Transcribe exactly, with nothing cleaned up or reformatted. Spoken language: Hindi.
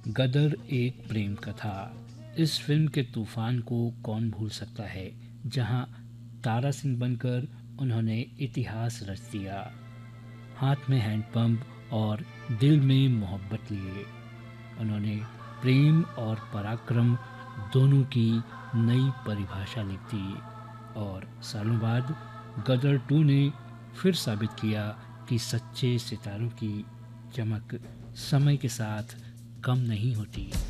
गदर एक प्रेम कथा। इस फिल्म के तूफान को कौन भूल सकता है, जहां तारा सिंह बनकर उन्होंने इतिहास रच दिया। हाथ में हैंडपंप और दिल में मोहब्बत लिए उन्होंने प्रेम और पराक्रम दोनों की नई परिभाषा लिख दी। और सालों बाद गदर टू ने फिर साबित किया कि सच्चे सितारों की चमक समय के साथ कम नहीं होती।